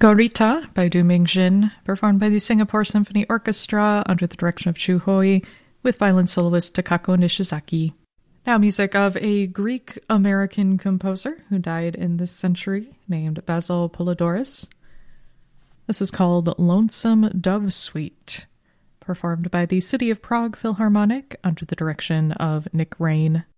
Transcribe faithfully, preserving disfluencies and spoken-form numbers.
Gorita by Du Mingjin, performed by the Singapore Symphony Orchestra under the direction of Chu Hoi, with violin soloist Takako Nishizaki. Now music of a Greek-American composer who died in this century, named Basil Polydorus. This is called Lonesome Dove Suite, performed by the City of Prague Philharmonic under the direction of Nick Rain.